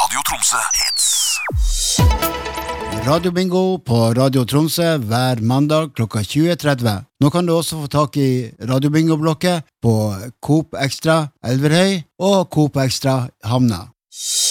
Radio Tromsø Hits. Radio Bingo på Radio Tromsø hver mandag klokka 20.30. Nå kan du også få tak i Radio Bingo-blokket på Coop Extra Elverhøy og Coop Extra Hamna.